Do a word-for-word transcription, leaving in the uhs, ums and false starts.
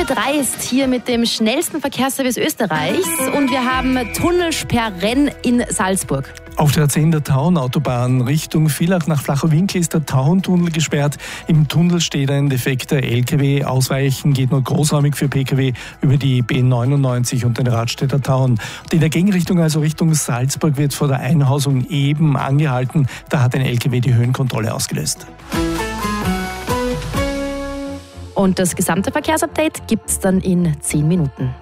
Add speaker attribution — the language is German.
Speaker 1: Ö drei ist hier mit dem schnellsten Verkehrsservice Österreichs und wir haben Tunnelsperren in Salzburg.
Speaker 2: Auf der A zehn der Tauern-Autobahn Richtung Villach nach Flachowinkel ist der Tauerntunnel gesperrt. Im Tunnel steht ein defekter L K W. Ausweichen geht nur großräumig für P K W über die B neunundneunzig und den Radstädter Tauern. Und in der Gegenrichtung, also Richtung Salzburg, wird vor der Einhausung eben angehalten. Da hat ein L K W die Höhenkontrolle ausgelöst.
Speaker 1: Und das gesamte Verkehrsupdate gibt's dann in zehn Minuten.